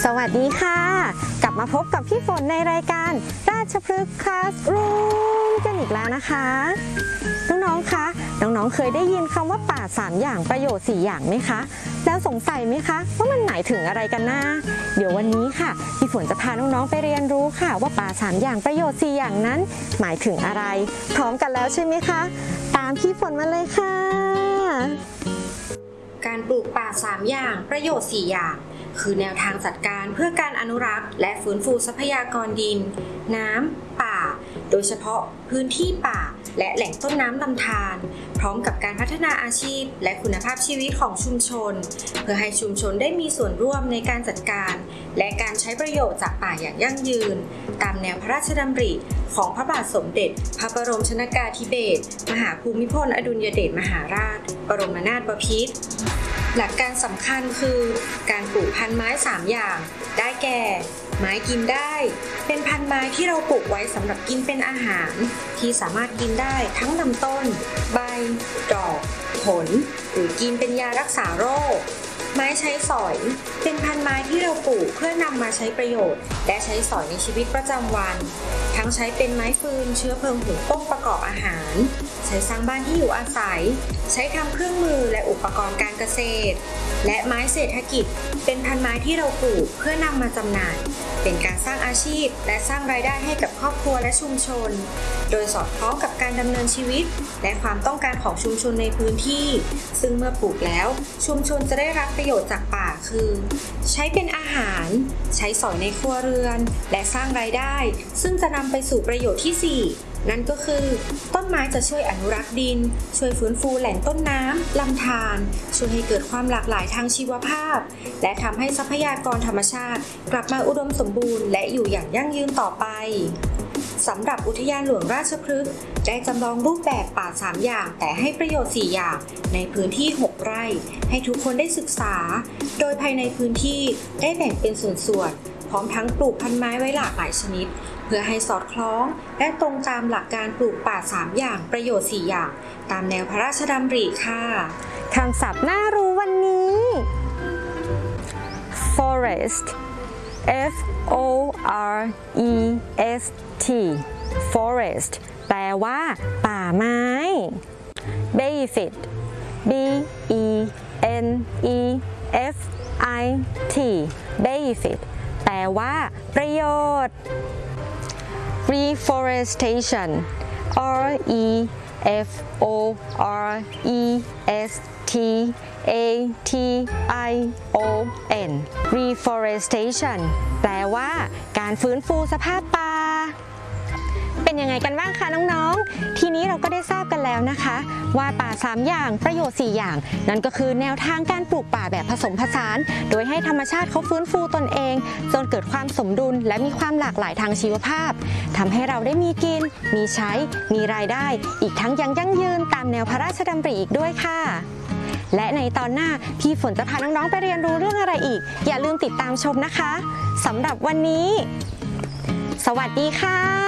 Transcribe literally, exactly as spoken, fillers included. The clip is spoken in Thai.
สวัสดีค่ะกลับมาพบกับพี่ฝนในรายการราชพฤกษ์คลาสรูมกันอีกแล้วนะคะน้องๆคะน้องๆเคยได้ยินคำว่าป่าสามอย่างประโยชน์สี่อย่างไหมคะแล้วสงสัยไหมคะว่ามันหมายถึงอะไรกันนะเดี๋ยววันนี้ค่ะพี่ฝนจะพาน้องๆไปเรียนรู้ค่ะว่าป่าสามอย่างประโยชน์สี่อย่างนั้นหมายถึงอะไรพร้อมกันแล้วใช่ไหมคะตามพี่ฝนมาเลยค่ะการปลูกป่าสามอย่างประโยชน์สี่อย่างคือแนวทางจัดการเพื่อการอนุรักษ์และฟื้นฟูทรัพยากรดินน้ำป่าโดยเฉพาะพื้นที่ป่าและแหล่งต้นน้ำลำธารพร้อมกับการพัฒนาอาชีพและคุณภาพชีวิตของชุมชนเพื่อให้ชุมชนได้มีส่วนร่วมในการจัดการและการใช้ประโยชน์จากป่าอย่างยั่งยืนตามแนวพระราชดำริของพระบาทสมเด็จพระบรมชนกาธิเบศรมหาภูมิพลอดุลยเดชมหาราชบรมนาถบพิตรหลักการสำคัญคือการปลูกพันธุ์ไม้สามอย่างได้แก่ไม้กินได้เป็นพันธุ์ไม้ที่เราปลูกไว้สำหรับกินเป็นอาหารที่สามารถกินได้ทั้งลำต้นใบดอกผลหรือกินเป็นยารักษาโรคไม้ใช้สอยเป็นพันธุ์ไม้ที่เราปลูกเพื่อนำมาใช้ประโยชน์และใช้สอยในชีวิตประจำวันทั้งใช้เป็นไม้ฟืนเชื้อเพลิงหุงต้มประกอบอาหารใช้สร้างบ้านที่อยู่อาศัยใช้ทำเครื่องมือและอุปกรณ์การเกษตรและไม้เศรษฐกิจเป็นพันธุ์ไม้ที่เราปลูกเพื่อนำมาจำหน่ายเป็นการสร้างอาชีพและสร้างรายได้ให้กับครอบครัวและชุมชนโดยสอดคล้องกับการดำเนินชีวิตและความต้องการของชุมชนในพื้นที่ซึ่งเมื่อปลูกแล้วชุมชนจะได้รับประโยชน์จากป่าคือใช้เป็นอาหารใช้สอยในครัวเรือนและสร้างรายได้ซึ่งจะนำไปสู่ประโยชน์ที่สี่นั่นก็คือต้นไม้จะช่วยอนุรักษ์ดินช่วยฟื้นฟูแหล่งต้นน้ำลำธารช่วยให้เกิดความหลากหลายทางชีวภาพและทำให้ทรัพยากรธรรมชาติกลับมาอุดมสมบูรณ์และอยู่อย่างยั่งยืนต่อไปสำหรับอุทยานหลวงราชพฤกษ์ได้จำลองรูปแบบป่าสามอย่างแต่ให้ประโยชน์สี่อย่างในพื้นที่หกไร่ให้ทุกคนได้ศึกษาโดยภายในพื้นที่ได้แบ่งเป็นส่วนๆพร้อมทั้งปลูกพันธุ์ไม้ไว้หลากหลายชนิดเพื่อให้สอดคล้องและตรงตามหลักการปลูกป่าสามอย่างประโยชน์สี่อย่างตามแนวพระราชดำริค่ะคำศัพท์น่ารู้วันนี้ forest F O R E S T forest แปลว่าป่าไม้ benefit B E N E F I T benefit แปลว่าประโยชน์ reforestation R E F O R E S T A T I O N reforestation แปลว่าการฟื้นฟูสภาพป่าเป็นยังไงกันบ้างคะน้องๆทีนี้เราก็ได้ทราบกันแล้วนะคะว่าป่าสามอย่างประโยชน์สี่อย่างนั่นก็คือแนวทางการปลูกป่าแบบผสมผสานโดยให้ธรรมชาติเขาฟื้นฟูตนเองจนเกิดความสมดุลและมีความหลากหลายทางชีวภาพทำให้เราได้มีกินมีใช้มีรายได้อีกทั้งยังยั่งยืนตามแนวพระราชดำริอีกด้วยค่ะและในตอนหน้าพี่ฝนจะพาน้องๆไปเรียนรู้เรื่องอะไรอีกอย่าลืมติดตามชมนะคะสำหรับวันนี้สวัสดีค่ะ